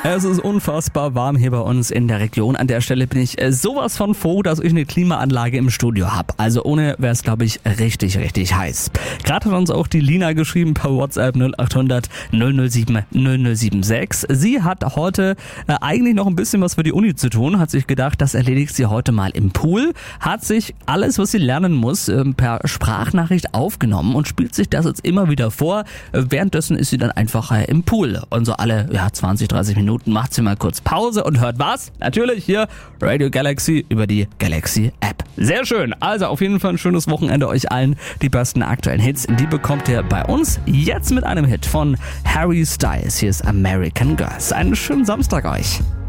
Es ist unfassbar warm hier bei uns in der Region. An der Stelle bin ich sowas von froh, dass ich eine Klimaanlage im Studio habe. Also ohne wäre es, glaube ich, richtig, richtig heiß. Gerade hat uns auch die Lina geschrieben per WhatsApp 0800 007 0076. Sie hat heute eigentlich noch ein bisschen was für die Uni zu tun. Hat sich gedacht, das erledigt sie heute mal im Pool. Hat sich alles, was sie lernen muss, per Sprachnachricht aufgenommen und spielt sich das jetzt immer wieder vor. Währenddessen ist sie dann einfach im Pool. Und so alle 20, 30 Minuten macht sie mal kurz Pause und hört was? Natürlich hier Radio Galaxy über die Galaxy App. Sehr schön. Also auf jeden Fall ein schönes Wochenende euch allen. Die besten aktuellen Hits, die bekommt ihr bei uns jetzt mit einem Hit von Harry Styles. Hier ist American Girls. Einen schönen Samstag euch.